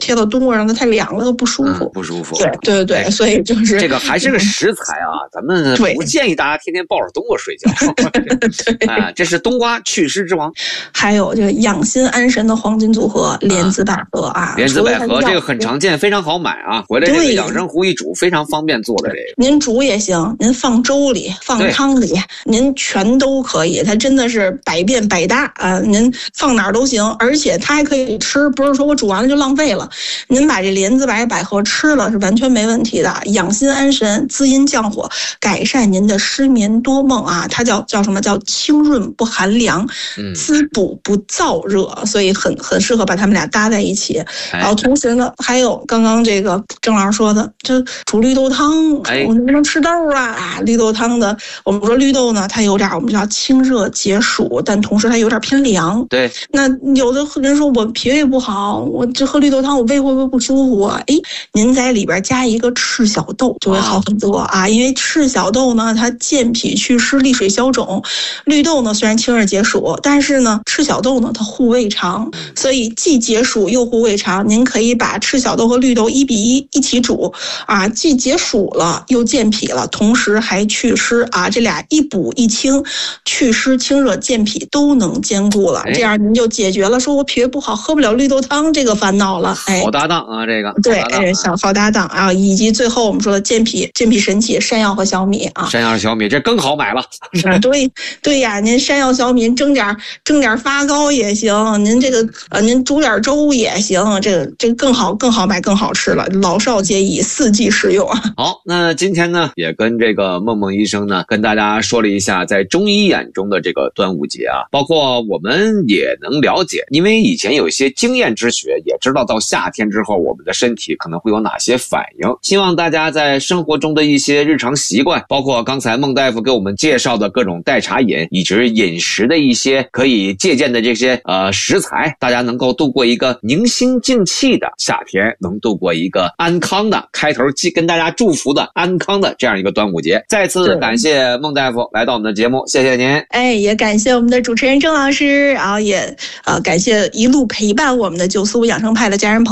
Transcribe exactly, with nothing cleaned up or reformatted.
贴到冬瓜上，它太凉了，都不舒服， 嗯、不舒服。 对对对对，所以就是这个还是个食材啊，咱们不建议大家天天抱着冬瓜睡觉。对，啊，这是冬瓜祛湿之王。 还有这个养心安神的黄金组合莲子百合啊， 莲子百合这个很常见，非常好买啊，回来这个养生壶一煮，非常方便做的这个。 您煮也行，您放粥里、放汤里，您全都可以，它真的是百变百搭啊！您放哪儿都行，而且它还可以吃，不是说我煮完了就浪费了。您把这莲子百百合吃了是完全没问题的，养心安神、滋阴降火，改善您的失眠多梦啊！它叫叫什么叫清润不寒凉，滋补不燥热，所以很很适合把他们俩搭在一起。然后同时呢，还有刚刚这个郑老师说的，这煮绿豆汤，我能不能吃豆啊？啊，绿豆汤的，我们说绿豆呢，它有点我们叫清热解暑，但同时它有点偏凉。 对， 那有的人说我脾胃不好，我这喝绿豆汤我胃会不会不舒服啊？哎，您在里边加一个赤小豆就会好很多啊，因为赤小豆呢，它健脾祛湿、利水消肿。绿豆呢虽然清热解暑，但是呢赤小豆呢它护胃肠，所以既解暑又护胃肠。您可以把赤小豆和绿豆一比一一起煮啊，既解暑了又健脾了，同时还祛湿啊，这俩一补一清，祛湿清热健脾都能兼顾了，这样您就解决了说我脾胃不好喝不了绿豆汤这个烦恼了。哎， 好搭档啊，这个对，哎，小好搭档啊，以及最后我们说的健脾健脾神器山药和小米啊， 山药小米这更好买了。 啊，对对呀，您山药小米蒸点蒸点发糕也行，您这个呃您煮点粥也行，这个这个更好更好买更好吃了，老少皆宜，四季适用啊。 好，那今天呢也跟这个梦梦医生呢跟大家说了一下在中医眼中的这个端午节啊，包括我们也能了解，因为以前有一些经验之学，也知道到夏天之后我们的身体可能会有哪些反应。希望大家在生活中的一些日常习惯，包括刚才孟大夫给我们介绍的各种代茶饮，以及饮食的一些可以借鉴的这些呃食材，大家能够度过一个宁心静气的夏天，能度过一个安康的开头跟大家祝福的安康的这样一个端午节。再次感谢孟大夫来到我们的节目，谢谢您。 哎，也感谢我们的主持人郑老师，然后也呃感谢一路陪伴我们的九四五养生派的家人朋友。